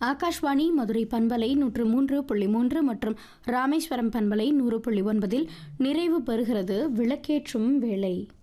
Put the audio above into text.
ஆகாஷ்வாணி மதுரை பண்பலை 103.3 மற்றும் ராமேஸ்வரம் பண்பலை 100.9 நிறைவு பெறுகிறது விளக்கேற்றும் வேளை.